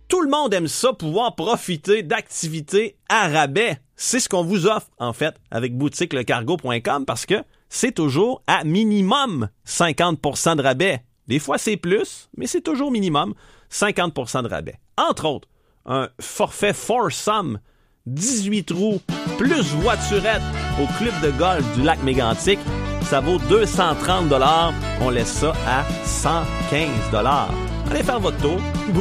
Tout le monde aime ça, pouvoir profiter d'activités à rabais. C'est ce qu'on vous offre, en fait, avec boutiquelecargo.com parce que c'est toujours à minimum 50% de rabais. Des fois, c'est plus, mais c'est toujours minimum 50% de rabais. Entre autres, un forfait foursome 18 trous plus voiturette au club de golf du lac Mégantic. Ça vaut 230 $. On laisse ça à 115 $. Allez faire votre tour.